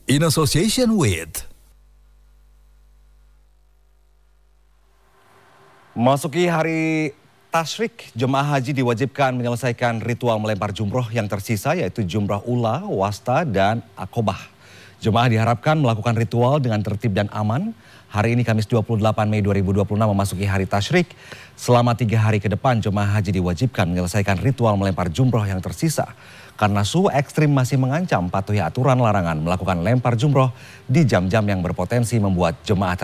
in association with. Masuki hari tasyrik, jemaah haji diwajibkan menyelesaikan ritual melempar jumroh yang tersisa, yaitu jumroh ula, wasta, dan akobah. Jemaah diharapkan melakukan ritual dengan tertib dan aman. Hari ini Kamis 28 Mei 2026 memasuki hari tasyrik. Selama 3 hari ke depan jemaah haji diwajibkan menyelesaikan ritual melempar jumroh yang tersisa. Karena suhu ekstrim masih mengancam, patuhi aturan larangan melakukan lempar jumroh di jam-jam yang berpotensi membuat jemaah